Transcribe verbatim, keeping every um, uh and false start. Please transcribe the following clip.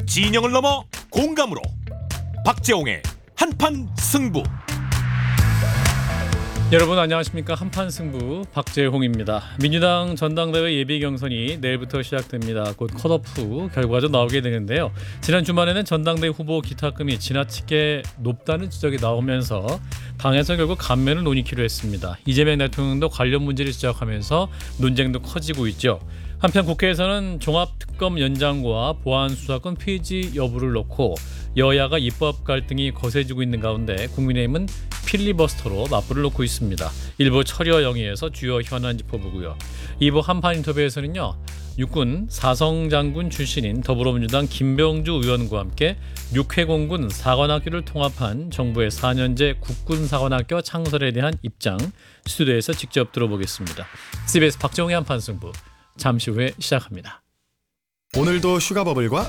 진영을 넘어 공감으로 박재홍의 한판 승부. 여러분 안녕하십니까. 한판 승부 박재홍입니다. 민주당 전당대회 예비 경선이 내일부터 시작됩니다. 곧 컷오프 결과도 나오게 되는데요. 지난 주말에는 전당대회 후보 기탁금이 지나치게 높다는 지적이 나오면서 당에서 결국 감면을 논의키로 했습니다. 이재명 대통령도 관련 문제를 지적하면서 논쟁도 커지고 있죠. 한편 국회에서는 종합특검 연장과 보안수사권 폐지 여부를 놓고 여야가 입법 갈등이 거세지고 있는 가운데 국민의힘은 필리버스터로 맞불을 놓고 있습니다. 일부 처리와 영위에서 주요 현안 짚어보고요. 이 부 한판 인터뷰에서는요. 육군 사성장군 출신인 더불어민주당 김병주 의원과 함께 육해공군 사관학교를 통합한 정부의 사 년제 국군사관학교 창설에 대한 입장 스튜디오에서 직접 들어보겠습니다. 씨비에스 박정희 한판 승부 잠시 후에 시작합니다. 오늘도 슈가버블과